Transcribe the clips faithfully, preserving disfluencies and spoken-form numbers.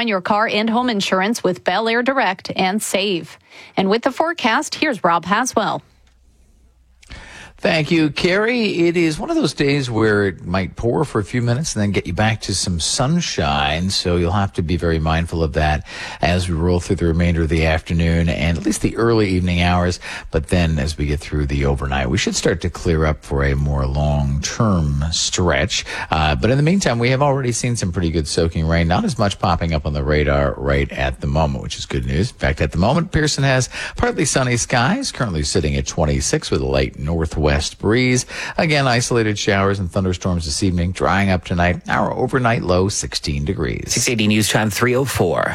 Combine your car and home insurance with Bel Air Direct and save. And with the forecast, here's Rob Haswell. Thank you, Carrie. It is one of those days where it might pour for a few minutes and then get you back to some sunshine. So you'll have to be very mindful of that as we roll through the remainder of the afternoon and at least the early evening hours. But then as we get through the overnight, we should start to clear up for a more long-term stretch. Uh, but in the meantime, we have already seen some pretty good soaking rain. Not as much popping up on the radar right at the moment, which is good news. In fact, at the moment, Pearson has partly sunny skies, currently sitting at twenty-six with a light northwest west breeze. Again, isolated showers and thunderstorms this evening, drying up tonight. Our overnight low, sixteen degrees. six eighty News Time, three oh four.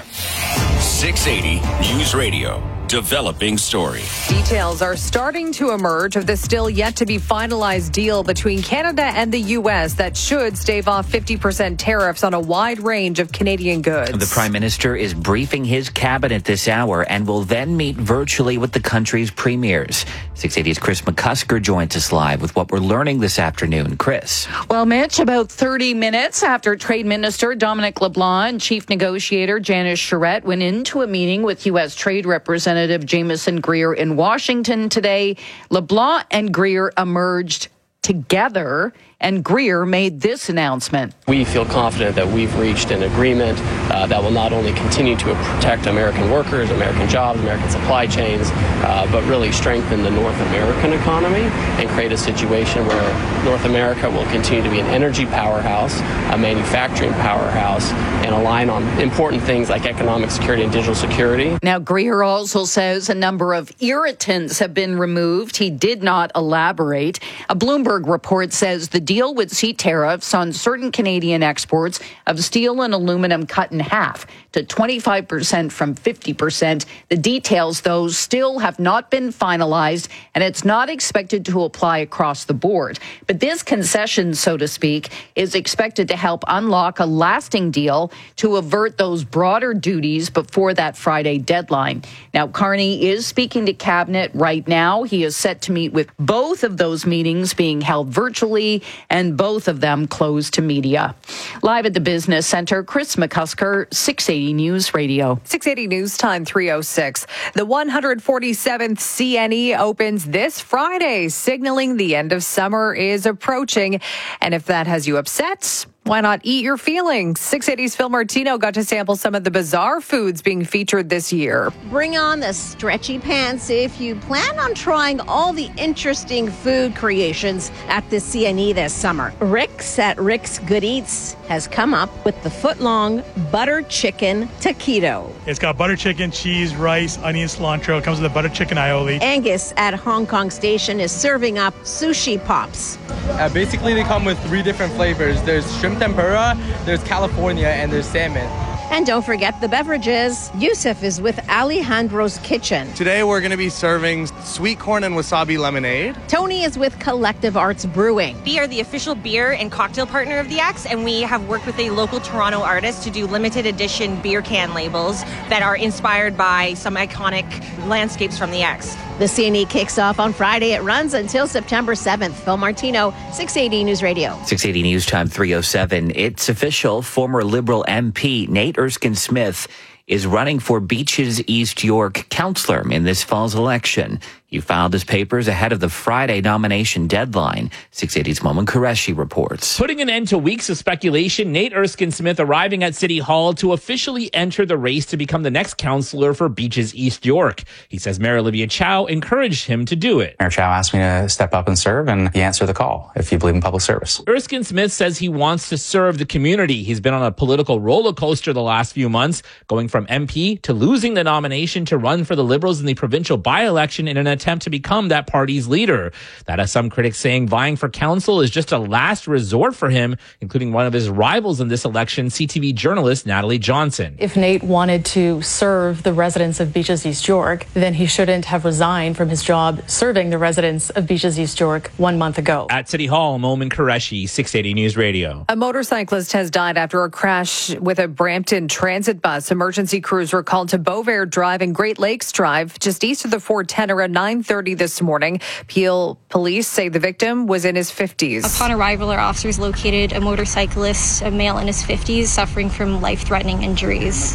six eighty News Radio. Developing story. Details are starting to emerge of the still yet to be finalized deal between Canada and the U S that should stave off fifty percent tariffs on a wide range of Canadian goods. The Prime Minister is briefing his cabinet this hour and will then meet virtually with the country's premiers. six eighty's Chris McCusker joins us live with what we're learning this afternoon. Chris. Well, Mitch, about thirty minutes after Trade Minister Dominic LeBlanc and Chief Negotiator Janice Charette went into a meeting with U S Trade Representative Jamieson Greer in Washington today, LeBlanc and Greer emerged together, and Greer made this announcement. We feel confident that we've reached an agreement uh, that will not only continue to protect American workers, American jobs, American supply chains, uh, but really strengthen the North American economy and create a situation where North America will continue to be an energy powerhouse, a manufacturing powerhouse, and align on important things like economic security and digital security. Now, Greer also says a number of irritants have been removed. He did not elaborate. A Bloomberg report says the deal would see tariffs on certain Canadian exports of steel and aluminum cut in half to twenty-five percent from fifty percent. The details, though, still have not been finalized, and it's not expected to apply across the board. But this concession, so to speak, is expected to help unlock a lasting deal to avert those broader duties before that Friday deadline. Now, Carney is speaking to Cabinet right now. He is set to meet with both of those meetings being held virtually, and both of them closed to media. Live at the Business Center, Chris McCusker, six eighty News Radio. six eighty News Time, three oh six. The one hundred forty-seventh C N E opens this Friday, signaling the end of summer is approaching. And if that has you upset, why not eat your feelings? six eighty's Phil Martino got to sample some of the bizarre foods being featured this year. Bring on the stretchy pants if you plan on trying all the interesting food creations at the C N E this summer. Rick's at Rick's Good Eats has come up with the foot-long butter chicken taquito. It's got butter chicken, cheese, rice, onion, cilantro. It comes with a butter chicken aioli. Angus at Hong Kong Station is serving up sushi pops. Uh, basically, they come with three different flavors. There's shrimp tempura, there's California, and there's salmon. And don't forget the beverages. Yusuf is with Alejandro's Kitchen. Today we're going to be serving sweet corn and wasabi lemonade. Tony is with Collective Arts Brewing. We are the official beer and cocktail partner of the X, and we have worked with a local Toronto artist to do limited edition beer can labels that are inspired by some iconic landscapes from the X. The C N E kicks off on Friday. It runs until September seventh. Phil Martino, six eighty News Radio. six eighty News Time, three oh seven. It's official. Former Liberal M P Nate Erskine-Smith is running for Beaches East York councillor in this fall's election. He filed his papers ahead of the Friday nomination deadline. six eighty's Momin Qureshi reports. Putting an end to weeks of speculation, Nate Erskine-Smith arriving at City Hall to officially enter the race to become the next councillor for Beaches East York. He says Mayor Olivia Chow encouraged him to do it. Mayor Chow asked me to step up and serve, and he answered the call, if you believe in public service. Erskine-Smith says he wants to serve the community. He's been on a political roller coaster the last few months, going from M P to losing the nomination to run for the Liberals in the provincial by-election in an attempt to become that party's leader. That has some critics saying vying for council is just a last resort for him, including one of his rivals in this election, C T V journalist Natalie Johnson. If Nate wanted to serve the residents of Beaches East York, then he shouldn't have resigned from his job serving the residents of Beaches East York one month ago. At City Hall, Momin Qureshi, six eighty News Radio. A motorcyclist has died after a crash with a Brampton transit bus. Emergency crews were called to Beauvair Drive and Great Lakes Drive, just east of the four ten around nine thirty this morning. Peel police say the victim was in his fifties. Upon arrival, our officers located a motorcyclist, a male in his fifties, suffering from life-threatening injuries.